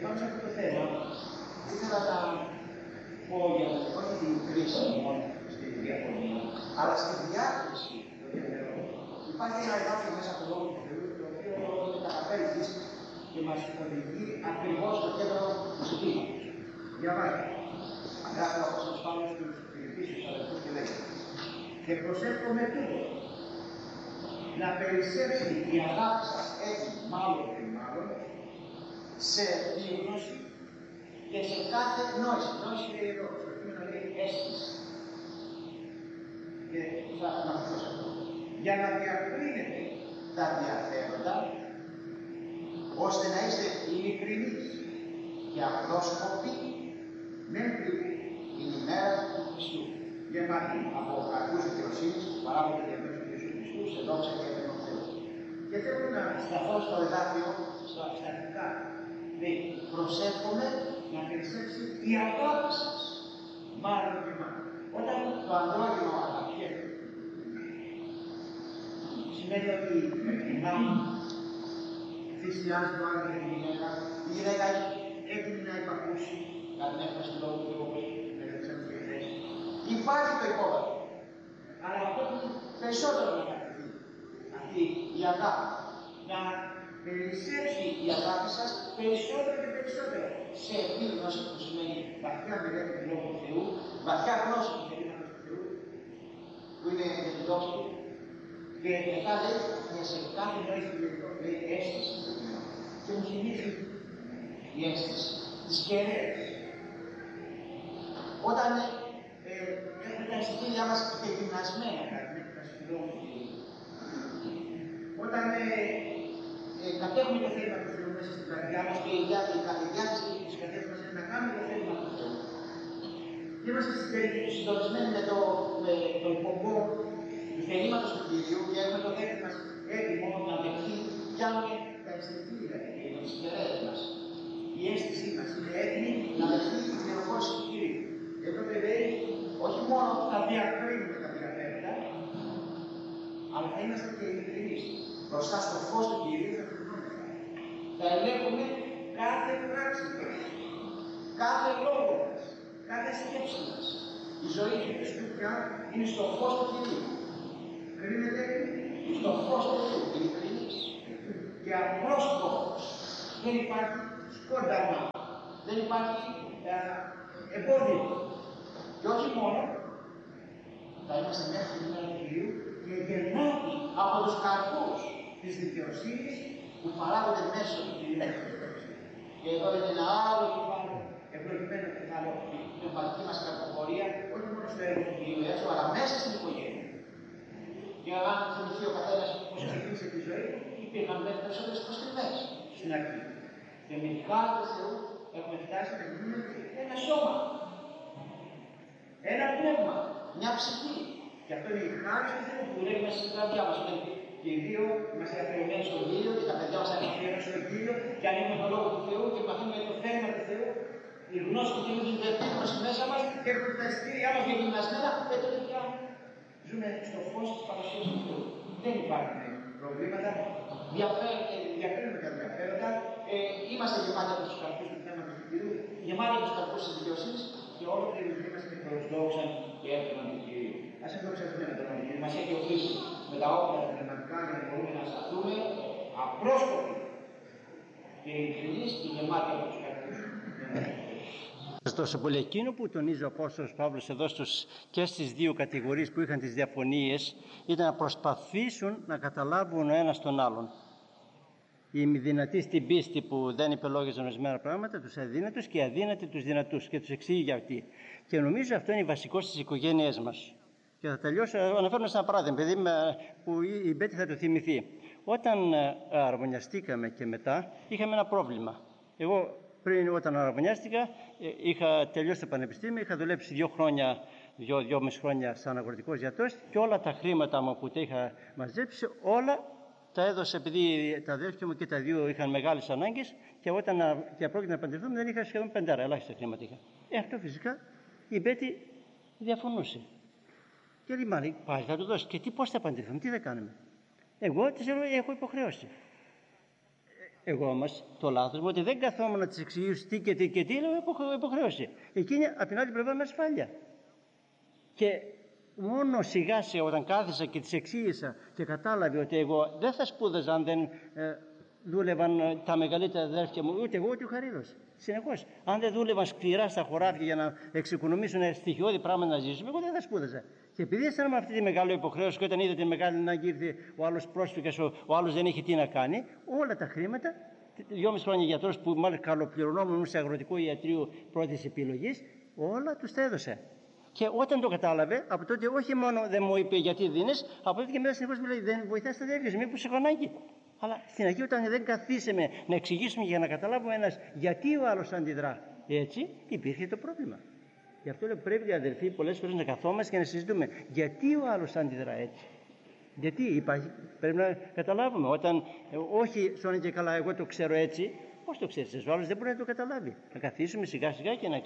πάνω σε αυτό το θέμα, ήθελα να πω για όχι την κρίση μόνο στη διαφωνία, αλλά στη διάκριση των διαδρομών. Υπάρχει ένα εδάφιο μέσα από τον λόγο του Θεού, το οποίο είναι καταπέλτης και μας οδηγεί ακριβώς στο κέντρο του ζητήματος. Διαβάζω. Γράφει ο Απόστολος Παύλος στους Φιλιππίσιους αδελφούς και λέει: «Και προσεύχομαι τούτο, να περισσέψει η αγάπη σας έτσι μάλλον και μάλλον σε επίγνωση και σε κάθε νόηση». Νόηση λέει εδώ, στο κείμενο λέει αίσθηση. Και θα αναφερθώ σε αυτό. Για να διακρίνετε τα ενδιαφέροντα, ώστε να είστε ειλικρινείς και απρόσκοποι μέχρι την ημέρα του Χριστού. Γεμάτοι από καρπούς δικαιοσύνης που παράγονται διαμέσου του Ιησού Χριστού σε δόξα και έδωμα του Θεού. Και θέλω να σταθώ στο εδάφιο, στα αρχικά. Λέει, προσεύχομαι να περισσέψει η αγάπη σας, μάλλον και μάλλον. Όταν το ανδρόγυνο αγαπιέται, σημαίνει ότι εκτιμάμε, θυσιάζει το άλλο για τη γυναίκα, η γυναίκα έτοιμη να υπακούσει, κατά την έκφραση του λόγου του Θεού, όπως μελετήσαμε και χθες. Υπάρχει το υπόβαθρο, αλλά αυτό που περισσότερο να κατευθεί, αυτή η αγάπη, να περισσέψει η αγάπη σας περισσότερο και περισσότερο σε επίγνωση που σημαίνει βαθιά μελέτη του λόγου του Θεού, βαθιά γνώση του θελήματος του Θεού, που είναι για την δόξη του, και μετά λέει και σε κάθε νόηση του λέει αίσθηση. Και μου θυμίζει η αίσθηση της κεραίας. Όταν έχουμε τα αισθητήριά μας εκδημασμένα κατά την έκφραση του λόγου του Θεού, όταν κατέχουμε το θέλημα του Θεού μέσα στην καρδιά μας και η διάθεση της καρδιάς μας είναι να κάνουμε το θέλημα του Θεού, και είμαστε συντονισμένοι με τον πομπό του θελήματος του Κυρίου και έχουμε το δέκτη μας έτοιμο να δεχθεί, πιάνουμε τα αισθητήρια και τις κεραίες μας. Η αίσθησή μας είναι έτοιμη να δεχθεί την πληροφόρηση του Κυρίου. Εδώ λέει, όχι μόνο θα διακρίνουμε τα ενδιαφέροντα, αλλά θα είμαστε και ειλικρινείς. Μπροστά στο φως του Κυρίου θα κρυβόμαστε. Θα ελέγχουμε κάθε πράξη μας, κάθε λόγο μας, κάθε σκέψη μας. Η ζωή του Χριστού πια είναι στο φως του Κυρίου. Κρίνεται στο φως του Θεού, ειλικρινής και απρόσκοπος. Δεν υπάρχει σκόνταμα, δεν υπάρχει εμπόδιο. Και όχι μόνο, θα είμαστε μέχρι την ημέρα του Κυρίου και γεμάτοι από τους καρπούς της δικαιοσύνης που παράγονται μέσω του Κυρίου. Και εδώ είναι ένα άλλο κεφάλαιο, ευλογημένο κεφάλαιο, την εμπαθική μας καρποφορία, όχι μόνο στο έργο του Κυρίου Ιησού, αλλά μέσα στην οικογένεια. Και αν θυμηθεί ο καθένας πώς ξεκίνησε τη ζωή του, υπήρχαν περισσότερες προστριβές στην αρχή. Και με τη χάρη του Θεού έχουμε φτάσει να γίνουμε ένα σώμα, ένα πνεύμα, μια ψυχή. Και αυτό είναι η χάρη του Θεού που λέει μέσα στην καρδιά μας. Και οι δύο είμαστε αφιερωμένοι στον Κύριο και τα παιδιά μας είναι αφιερωμένα στον Κύριο και ανοίγουμε τον λόγο του Θεού και μαθαίνουμε το θέμα του Θεού. Η γνώση του Κυρίου γίνεται επίγνωση μέσα μας και έχουμε τα αισθήριά μας γεμισμένα και τότε πια ζούμε στο φως της παρουσίας του Θεού. Δεν υπάρχουν προβλήματα, διακρίνουμε τα ενδιαφέροντα, είμαστε γεμάτοι από τους καρπούς του θέματος του Κυρίου, γεμάτοι από τους καρπούς της δικαιοσύνης και όλο και η ζωή μας είναι προσδόξαν και έθιμα του Κυρίου. Ας ενδοξαστούμε τον όνομα του Κυρίου. Μας έχει οφείσει με τα όπλα τα πνευματικά για να μπορούμε να σταθούμε απρόσκοποι και ειλικρινείς και γεμάτοι από τους καρπούς. Τόσο πολύ εκείνο που τονίζει ο Απόστολος Παύλος εδώ και στις δύο κατηγορίες που είχαν τις διαφωνίες ήταν να προσπαθήσουν να καταλάβουν ο ένας τον άλλον. Οι δυνατοί στην πίστη που δεν υπελόγιζαν ορισμένα πράγματα, τους αδύνατους, και οι αδύνατοι τους δυνατούς, και τους εξηγεί γιατί. Και νομίζω αυτό είναι βασικό στις οικογένειές μας. Και θα τελειώσω αναφέροντας ένα παράδειγμα, επειδή που η Μπέτη θα το θυμηθεί. Όταν αραβωνιαστήκαμε και μετά, είχαμε ένα πρόβλημα. Εγώ πριν, όταν αραβωνιάστηκα, είχα τελειώσει το πανεπιστήμιο, είχα δουλέψει 2,5 χρόνια σαν αγροτικός γιατρός και όλα τα χρήματα μου που τα είχα μαζέψει, όλα τα έδωσα, επειδή τα αδέρφια μου και τα δύο είχαν μεγάλες ανάγκες και όταν πρόκειται να παντρευτούμε δεν είχα σχεδόν 5, ελάχιστα χρήματα είχα. Αυτό φυσικά η Μπέτη διαφωνούσε. Και λέει, μάλλον πάλι θα του δώσει. Και πώς θα παντρευτούμε, τι θα κάνουμε. Εγώ της λέω, έχω υποχρέωση. Εγώ όμως το λάθος μου ότι δεν καθόμουν να της εξηγήσω τι και τι λέω υποχρέωση. Εκείνη από την άλλη πλευρά με ασφάλεια. Και μόνο σιγά σιγά όταν κάθισα και της εξήγησα και κατάλαβε ότι εγώ δεν θα σπούδαζα αν δεν δούλευαν τα μεγαλύτερα αδέρφια μου, ούτε εγώ ούτε ο Χαρίλος. Συνεχώς. Αν δεν δούλευαν σκληρά στα χωράφια για να εξοικονομήσουν στοιχειώδη πράγματα να ζήσουμε, εγώ δεν θα σπούδαζα. Και επειδή αισθάνομαι αυτή τη μεγάλη υποχρέωση και όταν είδα τη μεγάλη ανάγκη ήρθε ο άλλος πρόσφυγας, ο άλλος δεν είχε τι να κάνει, όλα τα χρήματα, 2,5 χρόνια γιατρός που μάλιστα καλοπληρωνόμουν σε αγροτικό ιατρείο πρώτης επιλογής, όλα τους τα έδωσα. Και όταν το κατάλαβε, από τότε όχι μόνο δεν μου είπε γιατί δίνεις, από τότε και μετά συνεχώς μου λέει: δεν βοηθάς τα αδέρφια σου, μήπως έχω ανάγκη. Αλλά στην αρχή, όταν δεν καθίσαμε να εξηγήσουμε για να καταλάβουμε ένας γιατί ο άλλος αντιδρά έτσι, υπήρχε το πρόβλημα. Γι' αυτό λέω: πρέπει οι αδελφοί πολλές φορές να καθόμαστε και να συζητούμε γιατί ο άλλος αντιδρά έτσι. Γιατί υπάρχει, πρέπει να καταλάβουμε. Όταν όχι, σώνει και καλά, εγώ το ξέρω έτσι, πώς το ξέρεις, ο άλλος δεν μπορεί να το καταλάβει. Να καθίσουμε σιγά σιγά και να